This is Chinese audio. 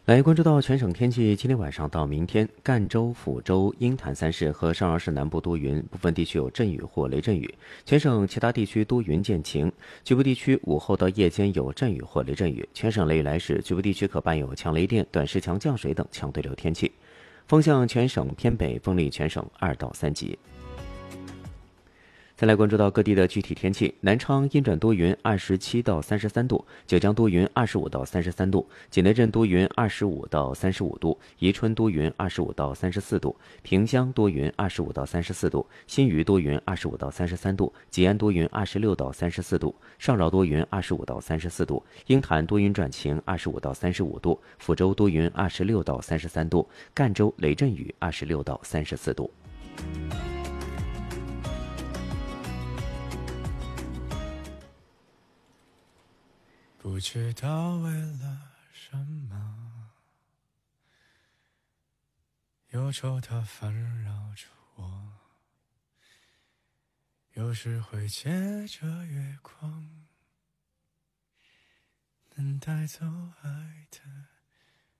来关注到全省天气，今天晚上到明天，赣州、抚州、鹰潭三市和少阳市南部多云，部分地区有阵雨或雷阵雨。全省其他地区多云见晴，局部地区午后到夜间有阵雨或雷阵雨。全省雷雨来时，局部地区可伴有强雷电、短时强降水等强对流天气。风向全省偏北，风力全省2到3级。再来关注到各地的具体天气：南昌阴转多云，27到33度；九江多云，25到33度；景德镇多云，25到35度；宜春多云，25到34度；平江多云，25到34度；新余多云，25到33度；吉安多云，26到34度；上饶多云，25到34度；鹰潭多云转晴，25到35度；抚州多云，26到33度；赣州雷阵雨，26到34度。 不知道为了什么，忧愁它烦扰着我，有时会借着月光，能带走爱的